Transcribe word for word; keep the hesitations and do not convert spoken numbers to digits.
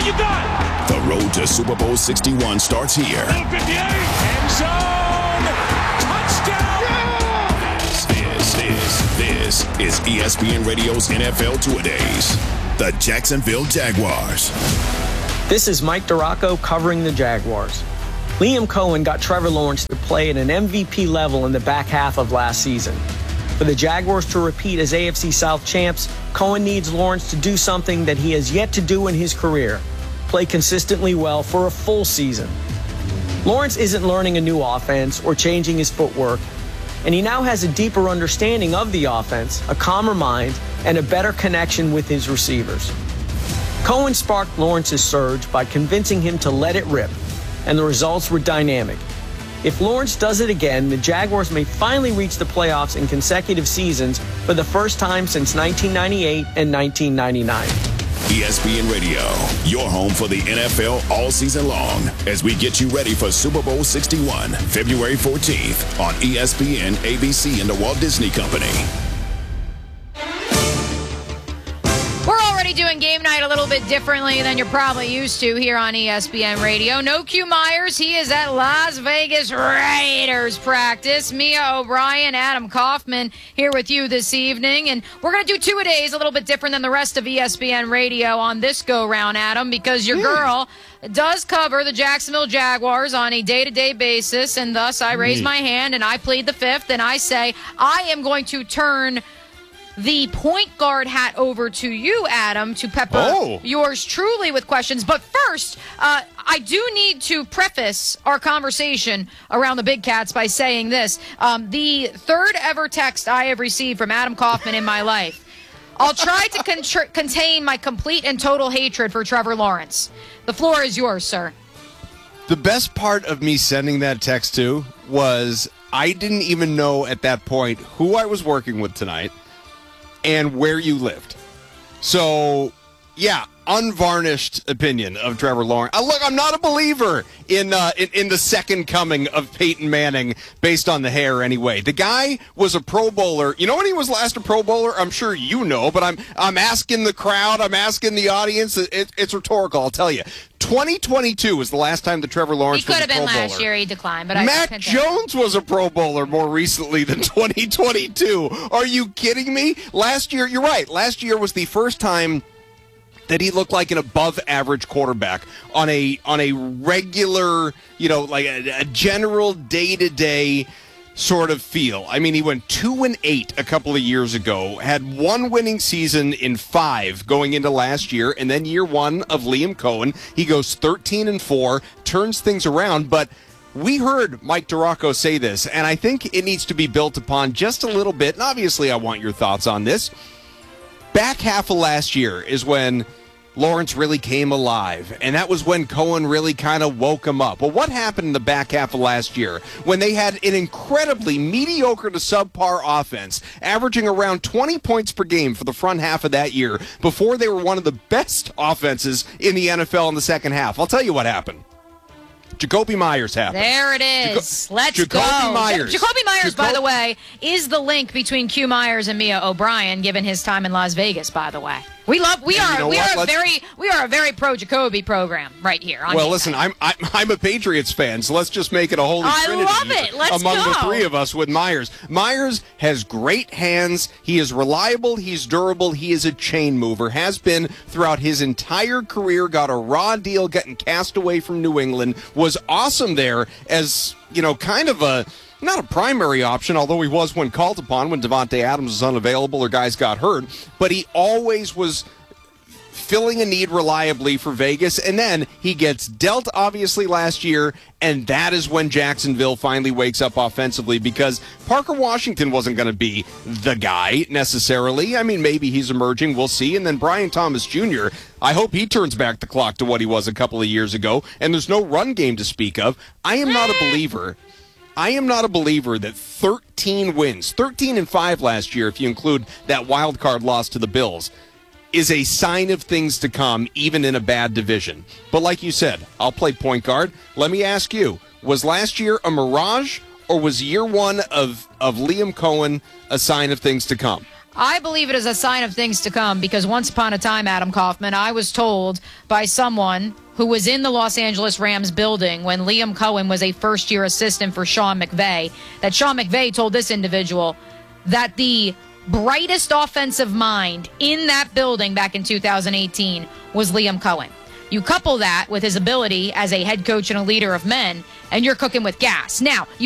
you got? The road to Super Bowl sixty-one starts here. fifty-eight, end zone, touchdown! Yeah! This, this, this is E S P N Radio's N F L Two-A-Days. The Jacksonville Jaguars. This is Mike Duraco covering the Jaguars. Liam Cohen got Trevor Lawrence to play at an M V P level in the back half of last season. For the Jaguars to repeat as A F C South champs, Cohen needs Lawrence to do something that he has yet to do in his career: play consistently well for a full season. Lawrence isn't learning a new offense or changing his footwork, and he now has a deeper understanding of the offense, a calmer mind, and a better connection with his receivers. Cohen sparked Lawrence's surge by convincing him to let it rip, and the results were dynamic. If Lawrence does it again, the Jaguars may finally reach the playoffs in consecutive seasons for the first time since nineteen ninety-eight and nineteen ninety-nine. E S P N Radio, your home for the N F L all season long, as we get you ready for Super Bowl sixty-one, February fourteenth on E S P N, A B C, and the Walt Disney Company. Doing game night a little bit differently than you're probably used to here on E S P N Radio. No Q Myers. He is at Las Vegas Raiders practice. Mia O'Brien, Adam Kaufman here with you this evening. And we're going to do two-a-days a little bit different than the rest of E S P N Radio on this go-round, Adam, because your girl does cover the Jacksonville Jaguars on a day-to-day basis. And thus I raise my hand and I plead the fifth and I say I am going to turn the point guard hat over to you, Adam, to pepper oh. yours truly with questions. But first, uh, I do need to preface our conversation around the Big Cats by saying this. Um, the third ever text I have received from Adam Kaufman in my life. I'll try to con- contain my complete and total hatred for Trevor Lawrence. The floor is yours, sir. The best part of me sending that text to was I didn't even know at that point who I was working with tonight and where you lived. So, yeah, unvarnished opinion of Trevor Lawrence. Uh, look, I'm not a believer in, uh, in in the second coming of Peyton Manning based on the hair anyway. The guy was a Pro Bowler. You know when he was last a Pro Bowler? I'm sure you know, but I'm I'm asking the crowd, I'm asking the audience. It, it's rhetorical, I'll tell you. twenty twenty-two was the last time that Trevor Lawrence he was a Pro Bowler. He could have been last year. He declined. But Mac I Jones was a Pro Bowler more recently than twenty twenty-two. Are you kidding me? Last year, you're right. Last year was the first time that he looked like an above-average quarterback on a on a regular, you know, like a, a general day-to-day sort of feel. I mean, he went two and eight a couple of years ago, had one winning season in five going into last year, and then year one of Liam Cohen, he goes thirteen and four, turns things around, but we heard Mike Duraco say this, and I think it needs to be built upon just a little bit, and obviously I want your thoughts on this. Back half of last year is when Lawrence really came alive, and that was when Cohen really kind of woke him up. Well, what happened in the back half of last year when they had an incredibly mediocre to subpar offense, averaging around twenty points per game for the front half of that year before they were one of the best offenses in the N F L in the second half? I'll tell you what happened. Jacoby Myers happened. There it is. Jaco- Let's Jacoby go. Myers. Ja- Jacoby Myers, Jaco- by the way, is the link between Q Myers and Mia O'Brien, given his time in Las Vegas, by the way. We love. We And are. you know we what? are a Let's- very. We are a very pro Jacoby program right here. On Well, Game listen, Night. I'm, I'm I'm a Patriots fan, so let's just make it a holy I trinity love it. Let's among go. the three of us with Myers. Myers has great hands. He is reliable. He's durable. He is a chain mover. Has been throughout his entire career. Got a raw deal getting cast away from New England. Was awesome there as, you know, kind of a, not a primary option, although he was when called upon when Devontae Adams was unavailable or guys got hurt. But he always was filling a need reliably for Vegas, and then he gets dealt, obviously, last year, and that is when Jacksonville finally wakes up offensively, because Parker Washington wasn't going to be the guy, necessarily. I mean, maybe he's emerging, we'll see, and then Brian Thomas Junior, I hope he turns back the clock to what he was a couple of years ago, and there's no run game to speak of. I am not a believer... I am not a believer that thirteen wins, thirteen and five last year, if you include that wild card loss to the Bills, is a sign of things to come, even in a bad division. But like you said, I'll play point guard. Let me ask you, was last year a mirage, or was year one of, of Liam Cohen a sign of things to come? I believe it is a sign of things to come because once upon a time, Adam Kaufman, I was told by someone who was in the Los Angeles Rams building when Liam Cohen was a first-year assistant for Sean McVay, that Sean McVay told this individual that the brightest offensive mind in that building back in two thousand eighteen was Liam Cohen. You couple that with his ability as a head coach and a leader of men, and you're cooking with gas. Now, you